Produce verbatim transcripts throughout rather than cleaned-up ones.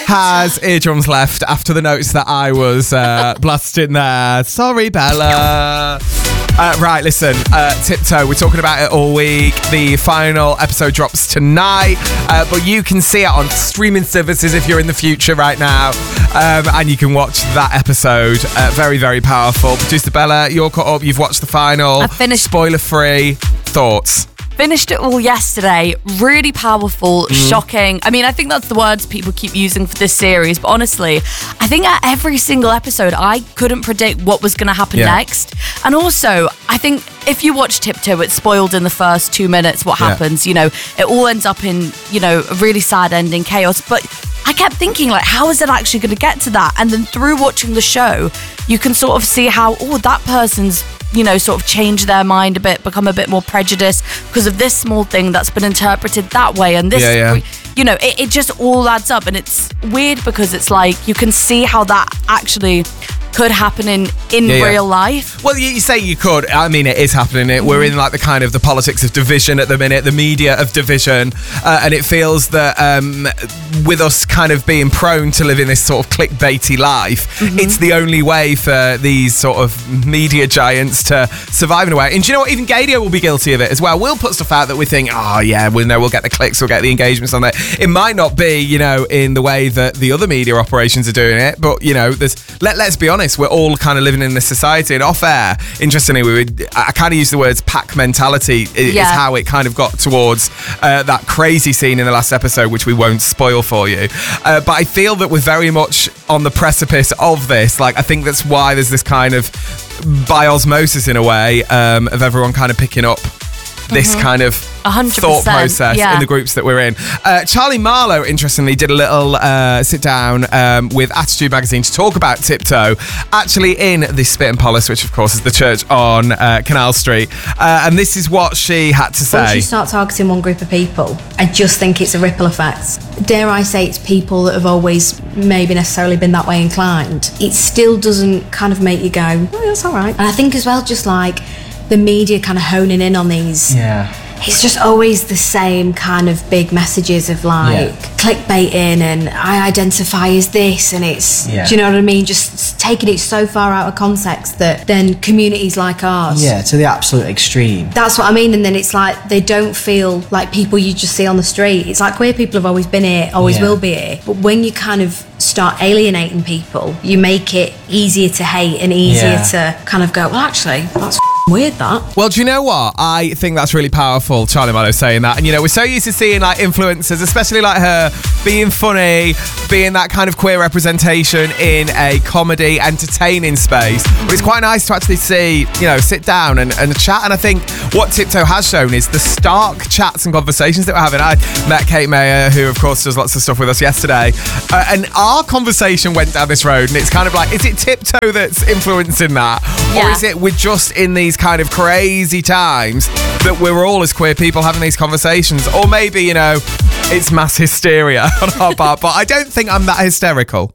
has eardrums left after the notes that I was uh, blasting there. Sorry, Bella. Uh, right, listen, uh, Tiptoe, we're talking about it all week. The final episode drops tonight, uh, but you can see it on streaming services if you're in the future right now, um, and you can watch that episode. Uh, very, very powerful. Producer Bella, you're caught up. You've watched the final. I finished. Spoiler-free. Thoughts? Finished it all yesterday. Really powerful, mm. shocking. I mean, I think that's the words people keep using for this series, but honestly, I think at every single episode, I couldn't predict what was going to happen yeah. next. And also, I think if you watch Tiptoe, it's spoiled in the first two minutes what yeah. happens. You know, it all ends up in, you know, a really sad ending, chaos. But I kept thinking, like, how is it actually going to get to that? And then through watching the show, you can sort of see how, oh, that person's, you know, sort of change their mind a bit, become a bit more prejudiced because of this small thing that's been interpreted that way. And this, yeah, yeah. you know, it, it just all adds up. And it's weird because it's like you can see how that actually could happen in, in yeah, real yeah. life. Well, you, you say you could. I mean, it is happening. It. We're in like the kind of the politics of division at the minute, the media of division. Uh, and it feels that um, with us kind of being prone to living this sort of clickbaity life, mm-hmm. it's the only way for these sort of media giants to survive in a way. And do you know what? Even Gadio will be guilty of it as well. We'll put stuff out that we think, oh, yeah, we know we'll get the clicks, we'll get the engagements on it. It might not be, you know, in the way that the other media operations are doing it. But, you know, there's let, let's be honest. We're all kind of living in this society, and off air, interestingly, we would, I kind of use the words pack mentality is yeah. how it kind of got towards uh, that crazy scene in the last episode, which we won't spoil for you. Uh, but I feel that we're very much on the precipice of this. Like, I think that's why there's this kind of by osmosis in a way um, of everyone kind of picking up this mm-hmm. kind of one hundred percent thought process yeah. in the groups that we're in. Uh, Charlie Marlowe, interestingly, did a little uh, sit down um, with Attitude Magazine to talk about Tiptoe, actually in the Spit and Polish, which of course is the church on uh, Canal Street. Uh, and this is what she had to say. Once you start targeting one group of people, I just think it's a ripple effect. Dare I say it's people that have always maybe necessarily been that way inclined. It still doesn't kind of make you go, oh, that's all right. And I think as well, just like the media kind of honing in on these. Yeah. It's just always the same kind of big messages of like yeah. clickbaiting and I identify as this and it's, yeah. do you know what I mean? Just taking it so far out of context that then communities like ours. Yeah, to the absolute extreme. That's what I mean. And then it's like they don't feel like people you just see on the street. It's like queer people have always been here, always yeah. will be here. But when you kind of start alienating people, you make it easier to hate and easier yeah. to kind of go, well, actually, that's weird that. Well, do you know what? I think that's really powerful, Charlie Marlowe saying that. And, you know, we're so used to seeing, like, influencers, especially like her, being funny, being that kind of queer representation in a comedy, entertaining space. But it's quite nice to actually see, you know, sit down and, and chat. And I think what Tiptoe has shown is the stark chats and conversations that we're having. I met Kate Mayer, who, of course, does lots of stuff with us yesterday. Uh, and our conversation went down this road. And it's kind of like, is it Tiptoe that's influencing that? Yeah. Or is it we're just in these kind of crazy times that we're all as queer people having these conversations? Or maybe, you know, it's mass hysteria on our part, but I don't think I'm that hysterical.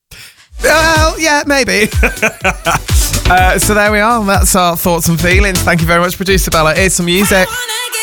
Well, yeah, maybe. uh, so there we are. That's our thoughts and feelings. Thank you very much, Producer Bella. Here's some music.